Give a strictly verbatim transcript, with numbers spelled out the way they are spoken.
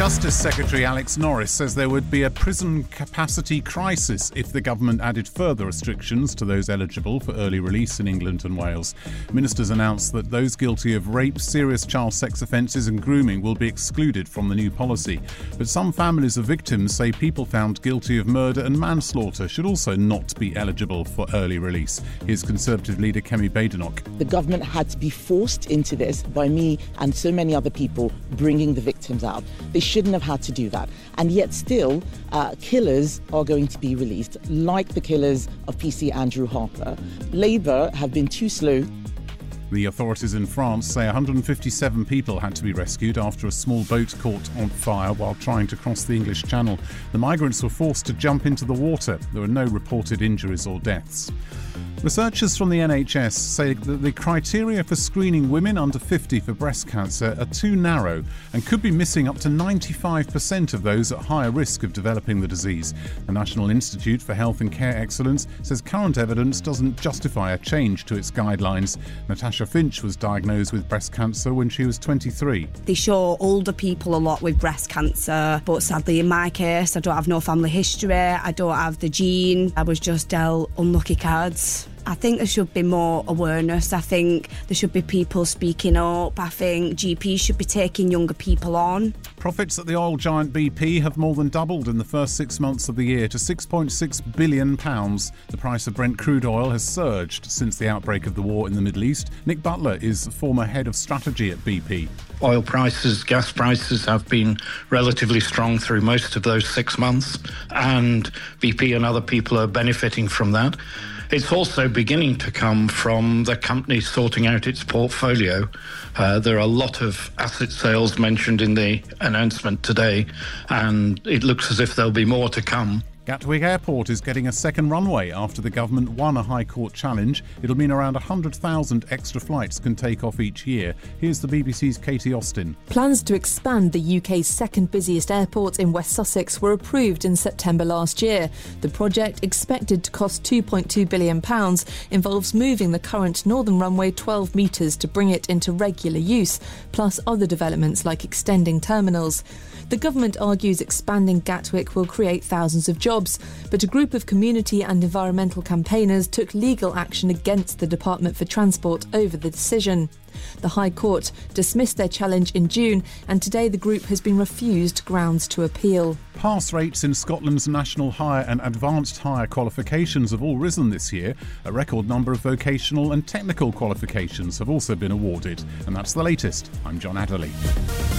Justice Secretary Alex Norris says there would be a prison capacity crisis if the government added further restrictions to those eligible for early release in England and Wales. Ministers announced that those guilty of rape, serious child sex offences and grooming will be excluded from the new policy. But some families of victims say people found guilty of murder and manslaughter should also not be eligible for early release. Here's Conservative leader Kemi Badenoch. The government had to be forced into this by me and so many other people bringing the victims out. They shouldn't have had to do that. And yet still, uh, killers are going to be released, like the killers of P C Andrew Harper. Labour have been too slow. The authorities in France say one hundred fifty-seven people had to be rescued after a small boat caught on fire while trying to cross the English Channel. The migrants were forced to jump into the water. There were no reported injuries or deaths. Researchers from the N H S say that the criteria for screening women under fifty for breast cancer are too narrow and could be missing up to ninety-five percent of those at higher risk of developing the disease. The National Institute for Health and Care Excellence says current evidence doesn't justify a change to its guidelines. Natasha Finch was diagnosed with breast cancer when she was twenty-three. They show older people a lot with breast cancer, but sadly in my case I don't have no family history, I don't have the gene, I was just dealt unlucky cards. I think there should be more awareness. I think there should be people speaking up. I think G Ps should be taking younger people on. Profits at the oil giant B P have more than doubled in the first six months of the year to six point six billion pounds. The price of Brent crude oil has surged since the outbreak of the war in the Middle East. Nick Butler is former head of strategy at B P. Oil prices, gas prices have been relatively strong through most of those six months, and B P and other people are benefiting from that. It's also beginning to come from the company sorting out its portfolio. Uh, there are a lot of asset sales mentioned in the announcement today, and it looks as if there'll be more to come. Gatwick Airport is getting a second runway after the government won a High Court challenge. It'll mean around one hundred thousand extra flights can take off each year. Here's the B B C's Katie Austin. Plans to expand the U K's second busiest airport in West Sussex were approved in September last year. The project, expected to cost two point two billion pounds, involves moving the current northern runway twelve metres to bring it into regular use, plus other developments like extending terminals. The government argues expanding Gatwick will create thousands of jobs, but a group of community and environmental campaigners took legal action against the Department for Transport over the decision. The High Court dismissed their challenge in June, and today the group has been refused grounds to appeal. Pass rates in Scotland's national higher and advanced higher qualifications have all risen this year. A record number of vocational and technical qualifications have also been awarded. And that's the latest. I'm John Adderley.